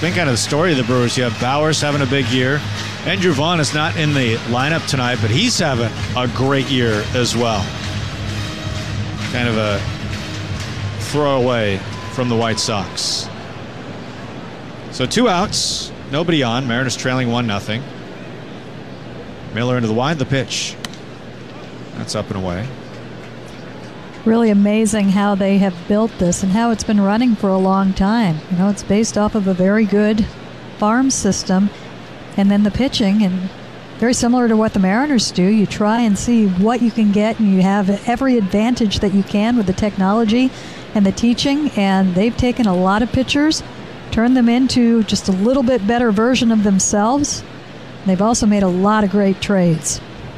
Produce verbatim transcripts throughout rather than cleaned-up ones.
been kind of the story of the Brewers. You have Bowers having a big year. Andrew Vaughn is not in the lineup tonight, but he's having a great year as well. Kind of a throwaway from the White Sox. So two outs, nobody on. Mariners trailing one nothing. Miller into the wind, the pitch. That's up and away. Really amazing how they have built this and how it's been running for a long time. You know, it's based off of a very good farm system. And then the pitching, and very similar to what the Mariners do, you try and see what you can get, and you have every advantage that you can with the technology and the teaching. And they've taken a lot of pitchers, turned them into just a little bit better version of themselves. They've also made a lot of great trades.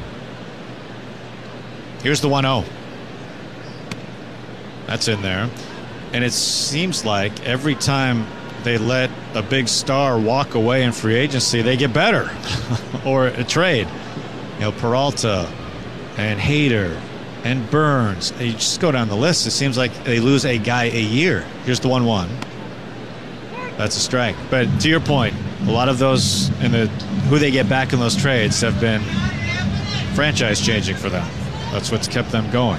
Here's the one oh. That's in there. And it seems like every time they let a big star walk away in free agency, they get better. Or a trade. You know, Peralta and Hader and Burns. You just go down the list. It seems like they lose a guy a year. Here's the one one. That's a strike. But to your point, a lot of those in the who they get back in those trades have been franchise changing for them. That's what's kept them going.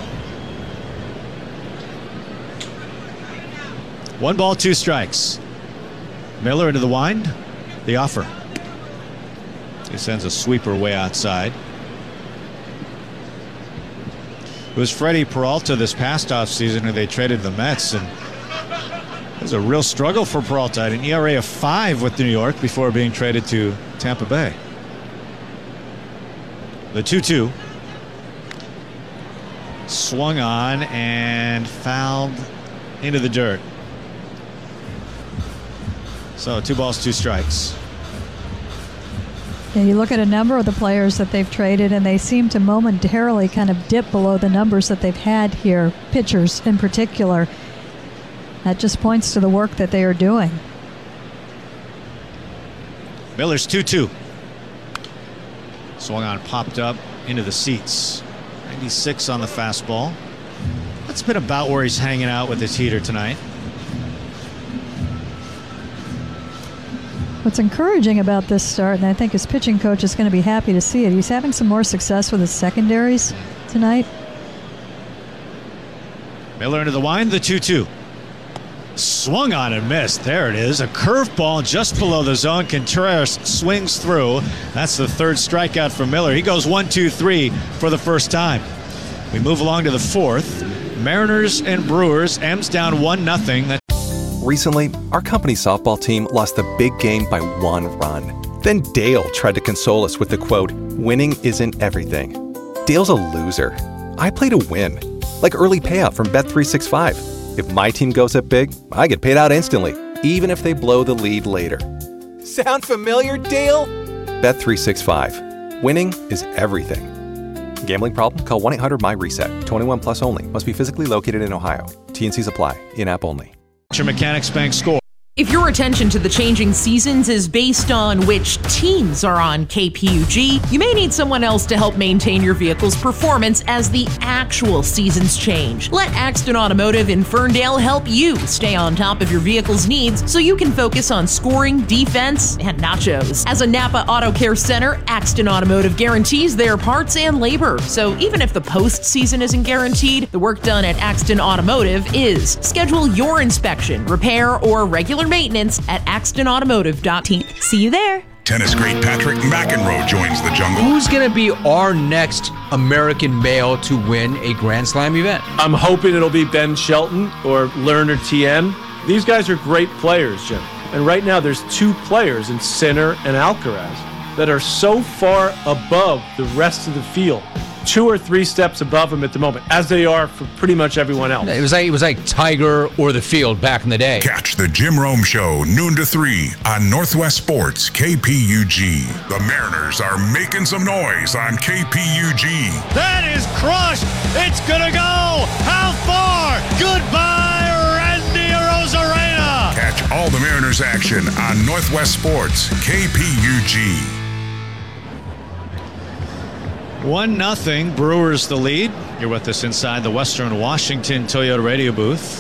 One ball, two strikes. Miller into the wind. The offer. He sends a sweeper way outside. It was Freddie Peralta this past offseason who they traded the Mets, and it was a real struggle for Peralta. Had an E R A of five with New York before being traded to Tampa Bay. The two two. Swung on and fouled into the dirt. So two balls, two strikes. Yeah, you look at a number of the players that they've traded, and they seem to momentarily kind of dip below the numbers that they've had here, pitchers in particular. That just points to the work that they are doing. Miller's two two. Swung on, popped up into the seats. ninety-six on the fastball. That's been about where he's hanging out with his heater tonight. What's encouraging about this start, and I think his pitching coach is going to be happy to see it, he's having some more success with his secondaries tonight. Miller into the wind, the two two. Swung on and missed. There it is. A curveball just below the zone. Contreras swings through. That's the third strikeout for Miller. He goes one, two, three for the first time. We move along to the fourth. Mariners and Brewers. M's down one nothing. That Recently, our company's softball team lost the big game by one run. Then Dale tried to console us with the quote, "Winning isn't everything." Dale's a loser. I play to win. Like early payout from Bet three sixty-five. If my team goes up big, I get paid out instantly, even if they blow the lead later. Sound familiar, Dale? Bet three sixty-five. Winning is everything. Gambling problem? Call one eight hundred M Y reset. twenty-one plus only. Must be physically located in Ohio. T and C's apply. In-app only. your Mechanics Bank score. If your attention to the changing seasons is based on which teams are on K P U G, you may need someone else to help maintain your vehicle's performance as the actual seasons change. Let Axton Automotive in Ferndale help you stay on top of your vehicle's needs so you can focus on scoring, defense, and nachos. As a Napa Auto Care Center, Axton Automotive guarantees their parts and labor. So even if the postseason isn't guaranteed, the work done at Axton Automotive is. Schedule your inspection, repair, or regular maintenance at axton automotive dot com. See you there. Tennis great Patrick McEnroe joins the jungle. Who's going to be our next American male to win a Grand Slam event? I'm hoping it'll be Ben Shelton or Lerner T M. These guys are great players, Jim. And right now there's two players in Sinner and Alcaraz that are so far above the rest of the field. Two or three steps above them at the moment, as they are for pretty much everyone else. It was like it was like Tiger or the field back in the day. Catch the Jim Rome Show noon to three on Northwest Sports K P U G. The Mariners are making some noise on K P U G. That is crushed. It's gonna go. How far? Goodbye, Randy Arozarena. Catch all the Mariners action on Northwest Sports K P U G. One nothing. Brewers the lead. You're with us inside the Western Washington Toyota radio booth.